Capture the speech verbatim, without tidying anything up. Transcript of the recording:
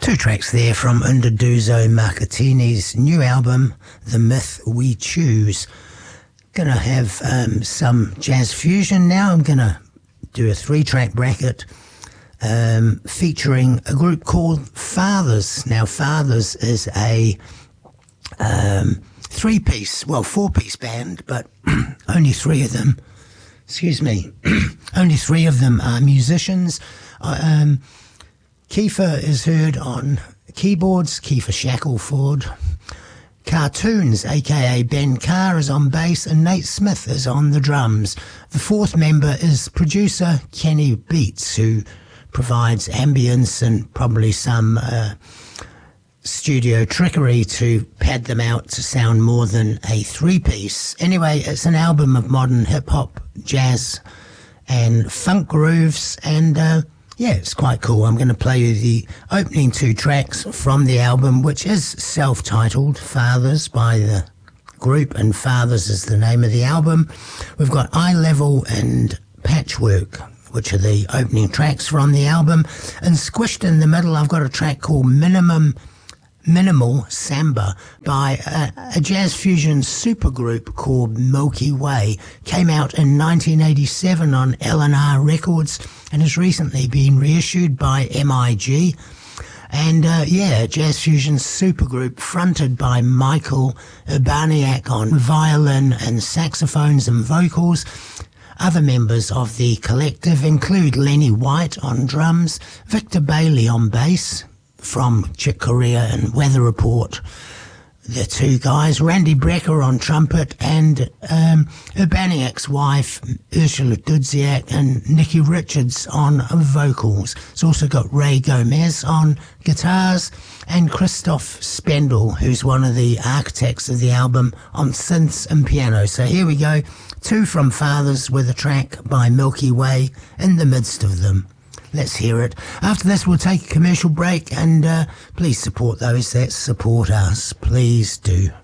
Two tracks there from Undiduzo Marcatini's new album, The Myth We Choose. Gonna have um, some jazz fusion now. I'm gonna do a three-track bracket um, featuring a group called Fathers. Now, Fathers is a um, three-piece, well, four-piece band, but only three of them, excuse me, only three of them are musicians. Um, Kiefer is heard on keyboards, Kiefer Shackelford. Cartoons, aka Ben Carr, is on bass, and Nate Smith is on the drums. The fourth member is producer Kenny Beats, who provides ambience and probably some uh, studio trickery to pad them out to sound more than a three-piece. Anyway, it's an album of modern hip-hop, jazz and funk grooves, and uh, yeah, it's quite cool. I'm going to play you the opening two tracks from the album, which is self-titled, Fathers by the group, and Fathers is the name of the album. We've got Eye Level and Patchwork, which are the opening tracks from the album. And squished in the middle, I've got a track called Minimum Minimal Samba by a, a jazz fusion supergroup called Milky Way. Came out in nineteen eighty-seven on L and R Records and has recently been reissued by M I G. And uh, yeah, jazz fusion supergroup fronted by Michael Urbaniak on violin and saxophones and vocals. Other members of the collective include Lenny White on drums, Victor Bailey on bass, from Chick Corea and Weather Report, the two guys, Randy Brecker on trumpet, and um, Urbaniak's wife, Ursula Dudziak, and Nikki Richards on vocals. It's also got Ray Gomez on guitars, and Christoph Spendel, who's one of the architects of the album, on synths and piano. So here we go, two from Fathers with a track by Milky Way in the midst of them. Let's hear it. After this, we'll take a commercial break, and uh, please support those that support us. Please do.